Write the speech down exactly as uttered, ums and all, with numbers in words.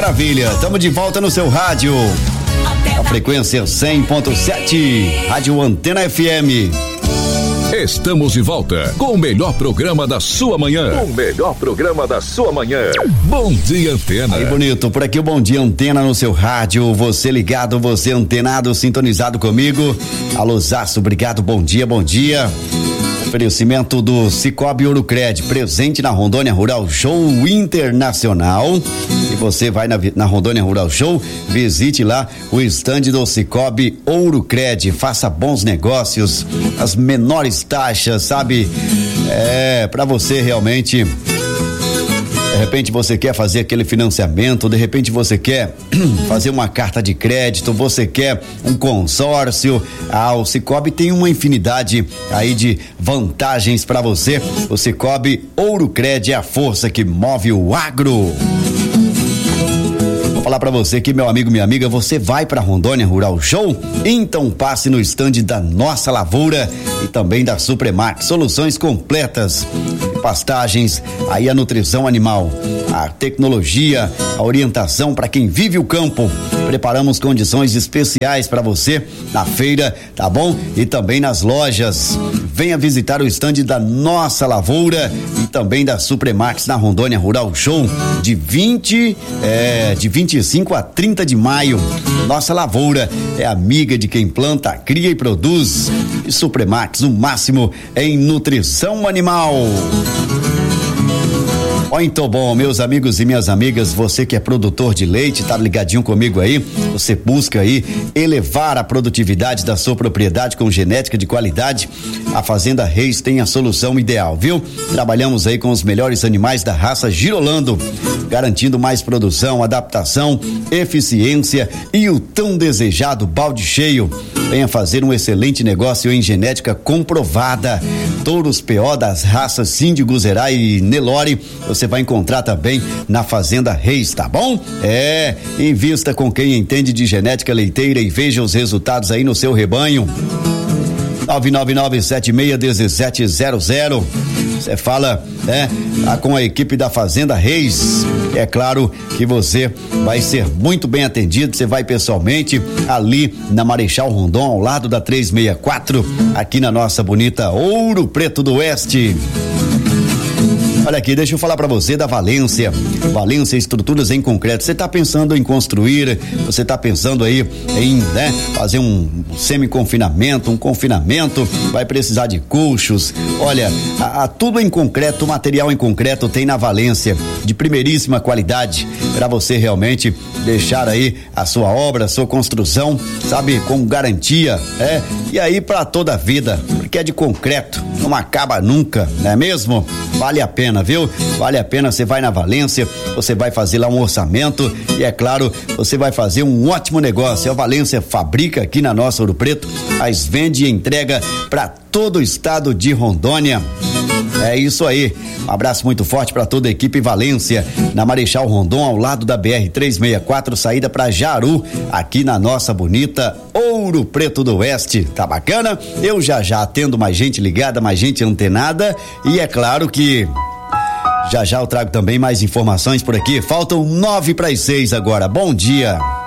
maravilha, estamos de volta no seu rádio. A frequência cem ponto sete, Rádio Antena F M. Estamos de volta com o melhor programa da sua manhã. O melhor programa da sua manhã. Bom Dia Antena. Aí, bonito, por aqui o Bom Dia Antena no seu rádio. Você ligado, você antenado, sintonizado comigo. Alô, Zaço, obrigado, bom dia, bom dia. Oferecimento do Cicobi Ourucred, presente na Rondônia Rural Show Internacional. E você vai na, na Rondônia Rural Show, visite lá o estande do Cicobi Ourucred, faça bons negócios, as menores taxas, sabe? É, pra você realmente... De repente você quer fazer aquele financiamento, de repente você quer fazer uma carta de crédito, você quer um consórcio. Ah, o Cicobi tem uma infinidade aí de vantagens para você. O Cicobi Ourucred é a força que move o agro. Vou falar para você que, meu amigo, minha amiga, você vai para Rondônia Rural Show? Então passe no estande da Nossa Lavoura e também da Supremax, soluções completas, pastagens, aí a nutrição animal, a tecnologia, a orientação para quem vive o campo. Preparamos condições especiais para você na feira, tá bom? E também nas lojas. Venha visitar o estande da Nossa Lavoura e também da Supremax na Rondônia Rural Show de vinte, é, de vinte e cinco a trinta de maio. Nossa Lavoura é amiga de quem planta, cria e produz. E Supremax, o máximo em nutrição animal. Muito bom, meus amigos e minhas amigas, você que é produtor de leite, tá ligadinho comigo aí, você busca aí elevar a produtividade da sua propriedade com genética de qualidade, a Fazenda Reis tem a solução ideal, viu? Trabalhamos aí com os melhores animais da raça Girolando, garantindo mais produção, adaptação, eficiência e o tão desejado balde cheio. Venha fazer um excelente negócio em genética comprovada. Touros P O das raças Síndigo, Zerá e Nelore, você vai encontrar também na Fazenda Reis, tá bom? É, invista com quem entende de genética leiteira e veja os resultados aí no seu rebanho. nove nove nove sete seis um sete zero zero. Você fala, né, tá com a equipe da Fazenda Reis. É claro que você vai ser muito bem atendido. Você vai pessoalmente ali na Marechal Rondon, ao lado da trezentos e sessenta e quatro, aqui na nossa bonita Ouro Preto do Oeste. Olha aqui, deixa eu falar pra você da Valência. Valência Estruturas em Concreto. Você tá pensando em construir, você tá pensando aí em, né, fazer um semi-confinamento, um confinamento, vai precisar de colchos. Olha, a, a, tudo em concreto, material em concreto tem na Valência, de primeiríssima qualidade, pra você realmente deixar aí a sua obra, a sua construção, sabe, com garantia, é, e aí pra toda a vida, porque é de concreto, não acaba nunca, não é mesmo? Vale a pena, viu? Vale a pena, você vai na Valência, você vai fazer lá um orçamento e, é claro, você vai fazer um ótimo negócio. A Valência fabrica aqui na nossa Ouro Preto, mas vende e entrega para todo o estado de Rondônia. É isso aí. Um abraço muito forte para toda a equipe Valência, na Marechal Rondon, ao lado da B R trezentos e sessenta e quatro, saída para Jaru, aqui na nossa bonita Ouro Preto do Oeste. Tá bacana? Eu já já atendo mais gente ligada, mais gente antenada, e é claro que já já eu trago também mais informações por aqui. Faltam nove para as seis agora. Bom dia.